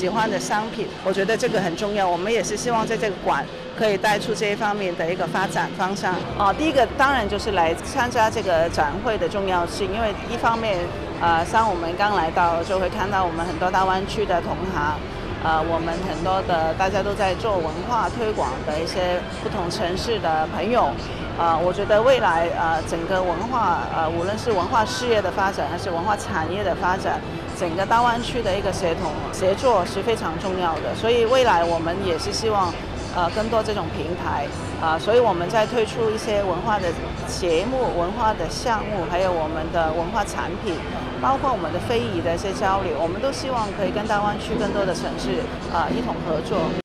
喜欢的商品，我觉得这个很重要。我们也是希望在这个馆可以带出这一方面的一个发展方向。第一个当然就是来参加这个展会的重要性，因为一方面像我们刚来到就会看到我们很多大湾区的同行。我们很多的大家都在做文化推广的一些不同城市的朋友，我觉得未来整个文化无论是文化事业的发展还是文化产业的发展，整个大湾区的一个协作是非常重要的。所以未来我们也是希望更多这种平台所以我们在推出一些文化的节目、文化的项目，还有我们的文化产品，包括我们的非遗的一些交流，我们都希望可以跟大湾区更多的城市一同合作。